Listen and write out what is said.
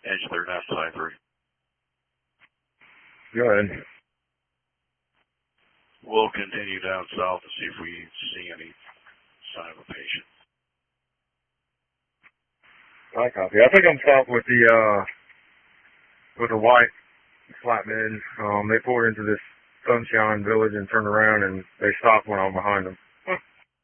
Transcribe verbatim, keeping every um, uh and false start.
Edge third out side three. Go ahead. We'll continue down south to see if we see any sign of a patient. I copy. I think I'm south with the uh with the white flatbed. Um, they pulled into this Sunshine Village and turned around and they stopped when I was behind them.